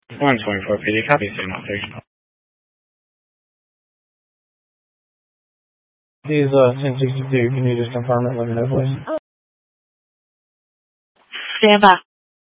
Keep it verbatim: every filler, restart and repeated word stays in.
one twenty-four P D, copy, Stand by three. These uh, ten sixty-two, can you just confirm it? Let me know, please. Stand by.